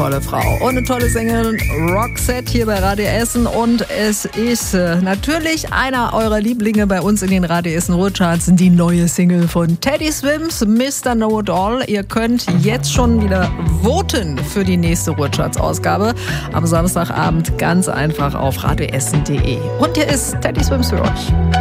Tolle Frau und eine tolle Sängerin, Roxette hier bei Radio Essen, und es ist natürlich einer eurer Lieblinge bei uns in den Radio Essen Ruhrcharts, die neue Single von Teddy Swims, Mr. Know It All. Ihr könnt jetzt schon wieder voten für die nächste Ruhrcharts-Ausgabe am Samstagabend, ganz einfach auf radioessen.de. Und hier ist Teddy Swims für euch.